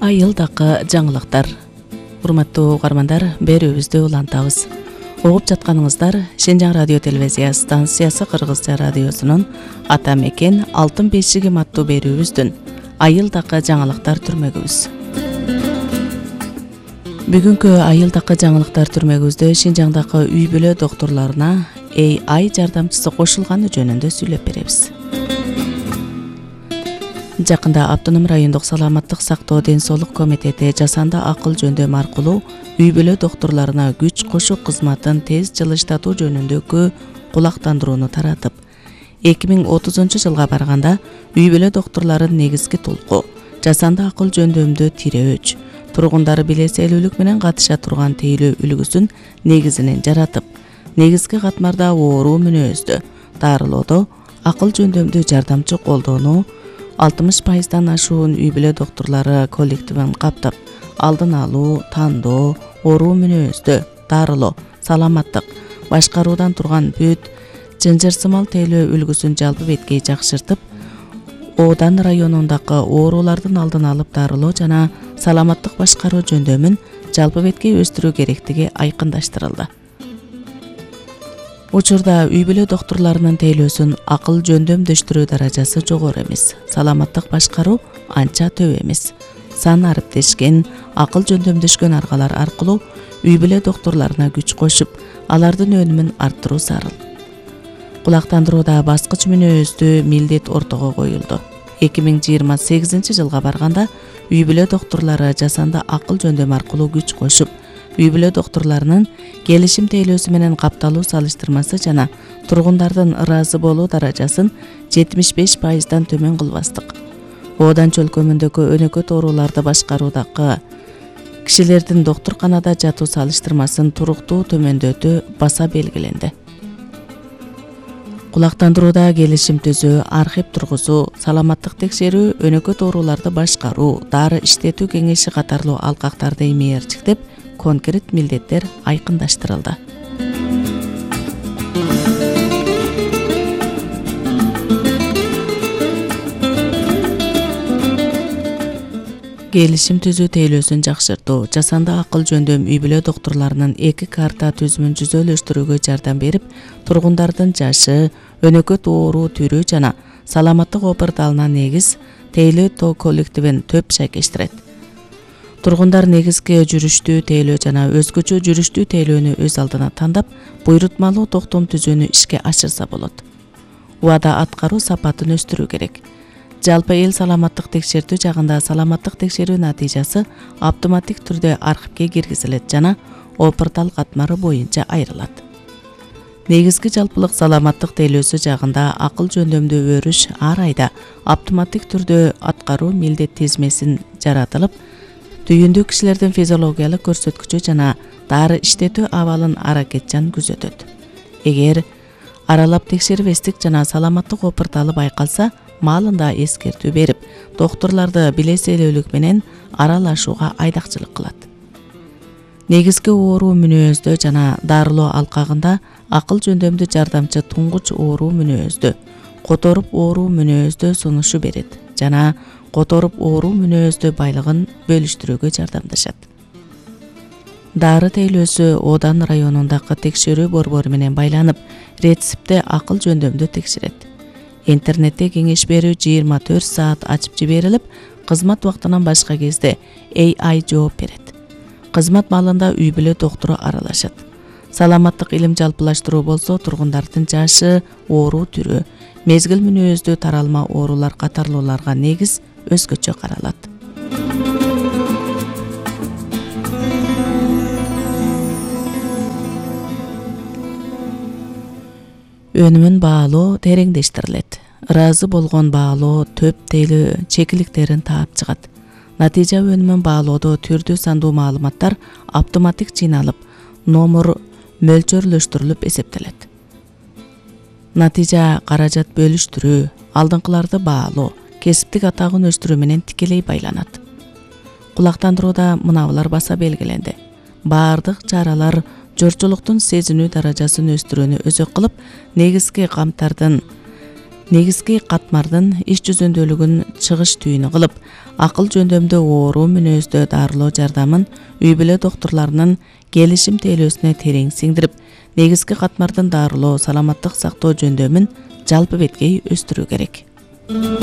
Айылдакы жаңылыктар. Урматтуу угармандар, берүүбүздү улантабыз. Угуп жатканыңыздар Шенжаң радио телевизия станциясы Кыргызча радиосунун Ата мекен Алтын бешигим аттуу берүүбүздүн Айылдакы жаңылыктар түрмөгүбүз. Бүгүнкү Айылдакы жаңылыктар түрмөгүбүздө Шенжаңдагы үй бүлө доктурларына AI жардамчысы кошулганы жөнүндө сүйлөп беребиз. Жакында Автоном райондук саламаттык сактоо ден соолук комитети жасанды акыл жөндөм аркылуу үй бүлө доктурларына күч кошуу кызматын тез жылыштатуу жөнүндөгү кулактандырууну таратып, 2030 жылга барганда үй бүлө доктурларын негизги толку жасанды акыл жөндөмдү тирөөч, тургундары билеселүүлүк менен катыша турган тейлөө үлгүсүн негизинен жаратып, негизги катмарда оору мүнөздө, дарылоодо акыл жөндөмдү жардамчы колдоону 60% ашуун үй бүлө доктурлары коллективин каптап, алдын алуу, тандоо, оору мүнөздө, дарылоо, саламаттык, башкаруудан турган бүт, жынжырсымал тейлөө үлгүсүн жалпы беткей жакшыртып, Одан районундагы оорулардын алдын алып дарылоо жана саламаттык башкаруу жөндөмүн жалпы беткей өстүрүү керектиги айкындаштырылды. Учурда үй бүлө доктурларынын тейлөөсүн акыл жөндөмдөштүрүү даражасы жогору эмес, саламаттык башкаруу анча төп эмес. Сан ариптешкен, акыл жөндөмдөшкөн аргалар аркылуу үй бүлө доктурларына күч кошуп, алардын өнүмүн арттыруу зарыл. Кулактандырууда баскыч мүнөздүү милдет ортого коюлду. 2028-жылга барганда үй бүлө доктурлары жасанды акыл жөндөм аркылуу күч кошуп, үй бүлө доктурларынын келишим тейлөөсү менен капталуу салыштырмасы жана тургундардын ыраазы болуу даражасын 75%дан төмөн кылбастык. Одан чөлкөмүндөгү өнөкөт ооруларды башкаруудагы кишилердин доктурканада жатуу салыштырмасын туруктуу төмөндөтүү баса белгиленди. Кулактандырууда келишим түзүү, архив тургузуу, саламаттык текшерүү, өнөкөт ооруларды башкаруу, дары иштетүү кеңеши катарлуу алкактарды имээрчиктеп, конкрет милдеттер айкындаштырылды. Келишим түзүү тейлөөсүн жакшыртуу, жасанды акыл жөндөм үй бүлө доктурларынын 2 карта түзүмүн жүзөлөштүрүүгө жардам берип, тургундардын жашы, өнөкөт оору түрү жана саламаттык опырталына негиз тейлөө тоо коллективин төп шайкештирет. Тургундар негизги жүрүштүү тейлөө жана өзгөчө жүрүштүү тейлөөнү өз алдына тандап, буйрутмалуу токтом түзүүнү ишке ашырса болот. Убада аткаруу сапатын өстүрүү керек. Жалпы эл саламаттык текшертүү жагында саламаттык текшерүү натыйжасы автоматтик түрдө архивге киргизилет жана опыртал катмары боюнча айрылат. Негизги жалпылык саламаттык тейлөөсү жагында акыл жөндөмдүү өрүш ар айда автоматтик түрдө аткаруу милдет тизмесин жаратылып, түйүндүү кишилердин физиологиялык көрсөткүчү жана дары иштетүү абалын аракетчан күзөтөт. Эгер аралап текшербестик жана саламаттык опырталы байкалса, маалында эскертүү берип, доктурларды билеселүүлүк менен аралашууга айдакчылык кылат. Негизги оору мүнөздө жана дарылоо алкагында акыл жөндөмдү жардамчы туңгуч оору мүнөздө, которуп оору мүнөздө сунушу берет жана которуп оору мүнөздө байлыгын бөлүштүрүүгө жардамдашат. Дары тейлөөсү Одан районундагы текшерүү борбору менен байланып, рецептте акыл жөндөмдү текшерет. Интернетте кеңеш берүү 24 саат ачып жиберилип, кызмат убактынан башка кезде AI жооп берет. Кызмат маалында үй бүлө доктуру аралашат. Саламаттык илим жалпылаштыруу болсо, тургундардын жашы, оору түрү, мезгил мүнөздүү таралма оорулар катарлууларга негиз өзгөчө каралат. Өнүмүн баалоо тереңдештирилет. Ыраазы болгон баалоо төп тейлөө чекиликтерин таап чыгат. Натыйжа өнүмүн баалоодо түрдүү сандуу маалыматтар автоматтик жыйналып, номер мөлчөрлөштүрүлүп эсептелет. Натыйжа каражат бөлүштүрүү, алдыңкыларды баалоо, кесиптик атагын өстүрүү менен тикелей байланат. Кулактандырууда мынабулар баса белгиленди. Баардык чаралар жорчулуктун сезинүү даражасын өстүрүүнү өзөк кылып, негизги камтардын негизги катмардын иш жүзүндөлүгүн чыгыш түйүнү кылып, акыл жөндөмдө оору мүнөздө дарылоо жардамын үй бүлө доктурларынын келишим тейлөөсүнө терең сиңдирип, негизги катмардын дарылоо, саламаттык сактоо жөндөмүн жалпы беткей өстүрүү керек.